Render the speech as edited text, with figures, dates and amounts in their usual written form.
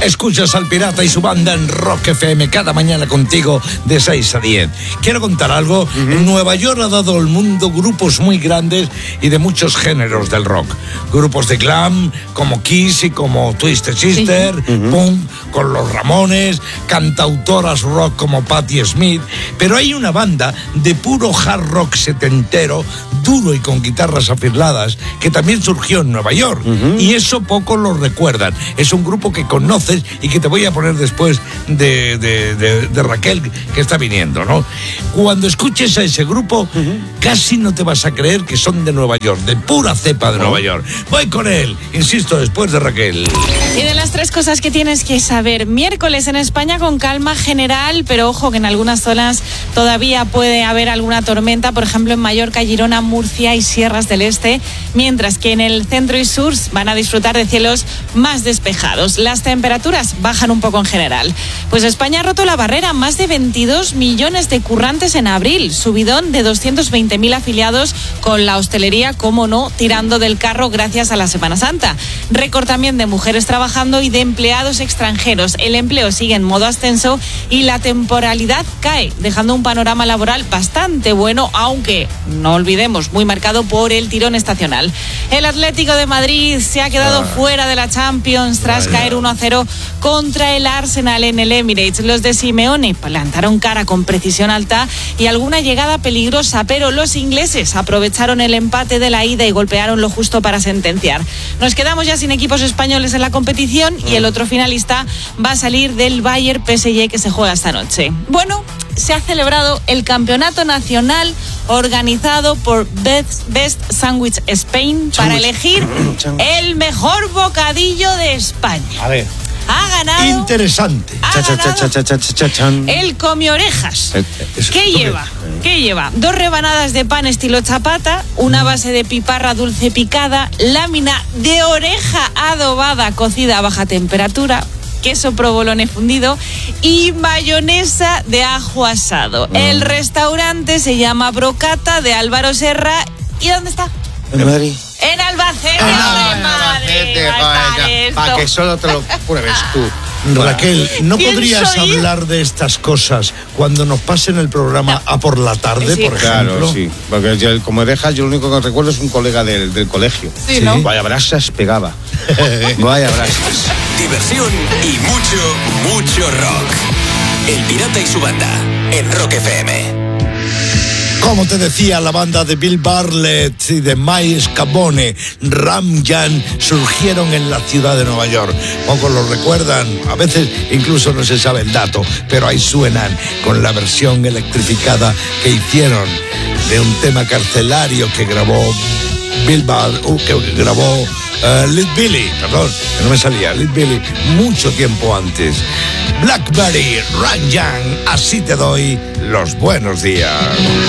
Escuchas al Pirata y su banda en Rock FM cada mañana contigo de 6 a 10. Quiero contar algo. En Nueva York ha dado al mundo grupos muy grandes y de muchos géneros del rock. Grupos de glam como Kiss y como Twisted Sister, punk con los Ramones, cantautoras rock como Patti Smith. Pero hay una banda de puro hard rock setentero, duro y con guitarras afiladas, que también surgió en Nueva York. Y eso pocos lo recuerdan. Es un grupo que conoces y que te voy a poner después de Raquel, que está viniendo, ¿no? Cuando escuches a ese grupo, casi no te vas a creer que son de Nueva York, de pura cepa de Nueva York. Voy con él, insisto, después de Raquel. Y de las 3 cosas que tienes que saber. Miércoles en España con calma general, pero ojo que en algunas zonas todavía puede haber alguna tormenta, por ejemplo en Mallorca, Girona, Murcia y Sierras del Este, mientras que en el centro y sur van a disfrutar de cielos más despejados. Las temperaturas bajan un poco en general. Pues España ha roto la barrera, más de 22 millones de currantes en abril, subidón de 220.000 afiliados con la hostelería, como no, tirando del carro gracias a la Semana Santa. Récord también de mujeres trabajando y de empleados extranjeros. El empleo sigue en modo ascenso y la temporalidad cae, dejando un panorama laboral bastante bueno, aunque no olvidemos, muy marcado por el tirón estacional. El Atlético de Madrid se ha quedado fuera de la Champions tras caer 1-0 contra el Arsenal en el Emirates. Los de Simeone plantaron cara con precisión alta y alguna llegada peligrosa, pero los ingleses aprovecharon el empate de la ida y golpearon lo justo para sentenciar. Nos quedamos ya sin equipos españoles en la competición y el otro finalista va a salir del Bayern PSG, que se juega esta noche. Bueno, se ha celebrado el campeonato nacional organizado por Best Sandwich Spain para elegir el mejor bocadillo de España. A ver. Ha ganado. Interesante. El come orejas. ¿Qué lleva? 2 rebanadas de pan estilo chapata, una base de piparra dulce picada, lámina de oreja adobada cocida a baja temperatura, queso provolone fundido y mayonesa de ajo asado. El restaurante se llama Brocata, de Álvaro Serra. ¿Y dónde está? En Madrid. En Albacete. Para que solo te lo pruebes tú. Raquel, ¿no ¿Quién podrías soy? hablar de estas cosas cuando nos pasen el programa a por la tarde, Sí. por ejemplo? Claro, sí. Porque como dejas, yo lo único que recuerdo es un colega del colegio. Sí, ¿no? Vaya brasas pegaba. Vaya brasas. Diversión y mucho rock. El Pirata y su banda en Rock FM. Como te decía, la banda de Bill Bartlett y de Mike Scabone, Ram Jam, surgieron en la ciudad de Nueva York. Pocos lo recuerdan, a veces incluso no se sabe el dato, pero ahí suenan con la versión electrificada que hicieron de un tema carcelario que grabó Little Billy, que no me salía, Little Billy, mucho tiempo antes. Blackberry, Ram Jam, así te doy los buenos días.